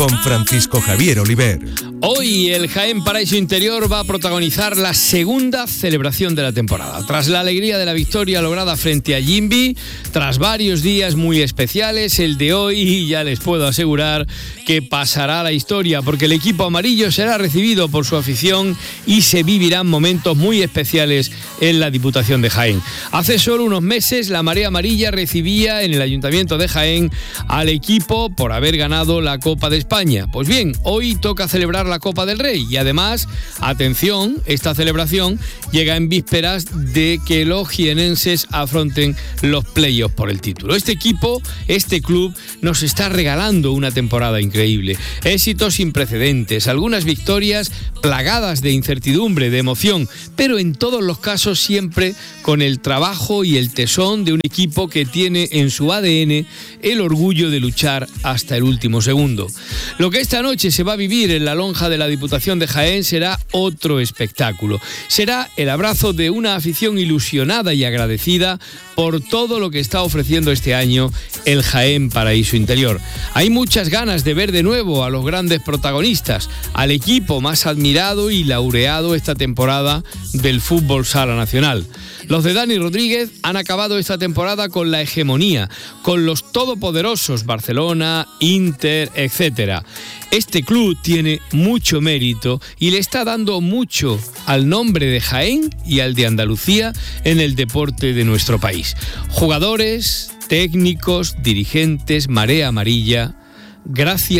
con Francisco Javier Oliver. Hoy el Jaén Paraíso Interior va a protagonizar la segunda celebración de la temporada. Tras la alegría de la victoria lograda frente a Jimby, tras varios días muy especiales, el de hoy ya les puedo asegurar que pasará a la historia, porque el equipo amarillo será recibido por su afición y se vivirán momentos muy especiales en la Diputación de Jaén. Hace solo unos meses la Marea Amarilla recibía en el Ayuntamiento de Jaén al equipo por haber ganado la Copa de España. Pues bien, hoy toca celebrar la Copa del Rey y además, atención, esta celebración llega en vísperas de que los jienenses afronten los playoffs por el título. Este equipo, este club, nos está regalando una temporada increíble. Éxitos sin precedentes, algunas victorias plagadas de incertidumbre, de emoción, pero en todos los casos siempre con el trabajo y el tesón de un equipo que tiene en su ADN el orgullo de luchar hasta el último segundo. Lo que esta noche se va a vivir en la lonja de la Diputación de Jaén será otro espectáculo. Será el abrazo de una afición ilusionada y agradecida por todo lo que está ofreciendo este año el Jaén Paraíso Interior. Hay muchas ganas de ver de nuevo a los grandes protagonistas, al equipo más admirado y laureado esta temporada del fútbol sala nacional. Los de Dani Rodríguez han acabado esta temporada con la hegemonía, con los todopoderosos Barcelona, Inter, etc. Este club tiene mucho mérito y le está dando mucho al nombre de Jaén y al de Andalucía en el deporte de nuestro país. Jugadores, técnicos, dirigentes, Marea Amarilla, gracias